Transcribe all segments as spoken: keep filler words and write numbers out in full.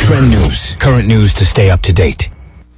Trend News. Current news to stay up to date.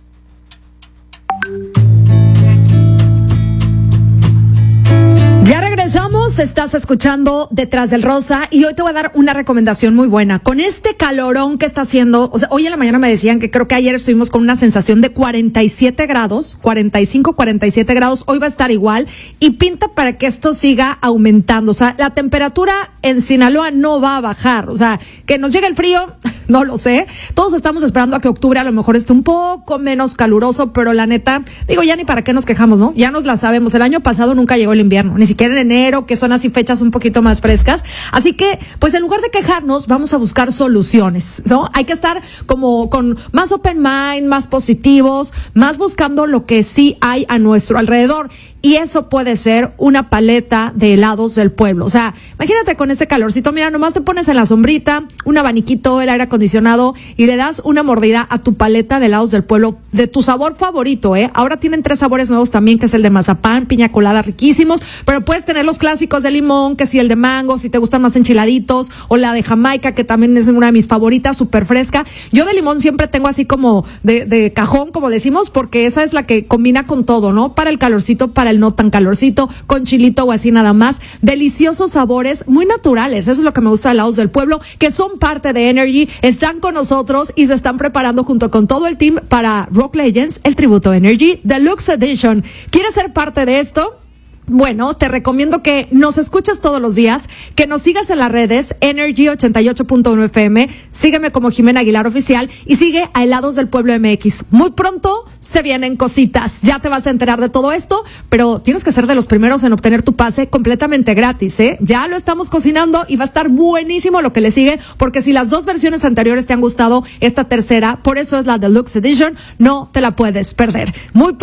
Ya regresamos, estás escuchando Detrás del Rosa y hoy te voy a dar una recomendación muy buena. Con este calorón que está haciendo, o sea, hoy en la mañana me decían que creo que ayer estuvimos con una sensación de cuarenta y siete grados, cuarenta y cinco, cuarenta y siete grados, hoy va a estar igual y pinta para que esto siga aumentando. O sea, la temperatura en Sinaloa no va a bajar, o sea, que nos llegue el frío, no lo sé. Todos estamos esperando a que octubre a lo mejor esté un poco menos caluroso, pero la neta, digo, ya ni para qué nos quejamos, ¿no? Ya nos la sabemos. El año pasado nunca llegó el invierno, ni siquiera en enero, que son así fechas un poquito más frescas. Así que, pues en lugar de quejarnos, vamos a buscar soluciones, ¿no? Hay que estar como con más open mind, más positivos, más buscando lo que sí hay a nuestro alrededor. Y eso puede ser una paleta de helados del pueblo. O sea, imagínate con ese calorcito, mira, nomás te pones en la sombrita, un abaniquito, el aire acondicionado y le das una mordida a tu paleta de helados del pueblo de tu sabor favorito, ¿eh? Ahora tienen tres sabores nuevos también, que es el de mazapán, piña colada, riquísimos, pero puedes tener los clásicos de limón, que si el de mango, si te gustan más enchiladitos, o la de Jamaica, que también es una de mis favoritas, súper fresca. Yo de limón siempre tengo así como de, de cajón, como decimos, porque esa es la que combina con todo, ¿no? Para el calorcito, para el no tan calorcito, con chilito o así nada más. Deliciosos sabores, muy naturales. Eso es lo que me gusta de helados del pueblo, que son parte de Energy, están con nosotros y se están preparando junto con todo el team para Rock Legends, el tributo Energy Deluxe Edition. ¿Quieres ser parte de esto? Bueno, te recomiendo que nos escuches todos los días, que nos sigas en las redes, Energy ochenta y ocho punto uno F M, sígueme como Jimena Aguilar Oficial y sigue a Helados del Pueblo M X. Muy pronto se vienen cositas, ya te vas a enterar de todo esto, pero tienes que ser de los primeros en obtener tu pase completamente gratis, ¿eh? Ya lo estamos cocinando y va a estar buenísimo lo que le sigue, porque si las dos versiones anteriores te han gustado, esta tercera, por eso es la Deluxe Edition, no te la puedes perder. Muy